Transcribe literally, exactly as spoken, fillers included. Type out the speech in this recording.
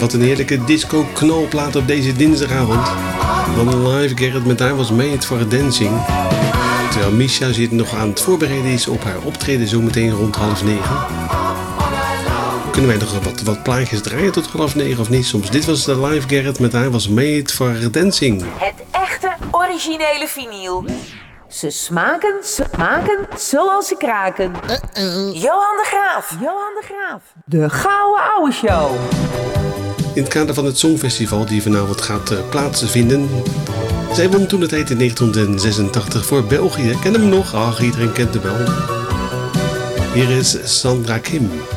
wat een heerlijke disco-knalplaat op deze dinsdagavond. Wat een live Gerrit met haar was made for dancing. Terwijl Misha zit nog aan het voorbereiden is op haar optreden zometeen rond half negen. Kunnen wij nog wat, wat plaatjes draaien tot half negen of niet? Soms. Dit was de live Gerrit met haar was made for dancing. Het echte originele vinyl. Ze smaken, smaken zoals ze kraken. Uh-uh. Johan de Graaf. Johan de Graaf. De Gouden Ouwe Show. In het kader van het Songfestival die vanavond gaat uh, plaatsvinden. Zij won toen de tijd in negentien zesentachtig voor België. Ken hem nog? Ach, iedereen kent hem wel. Hier is Sandra Kim.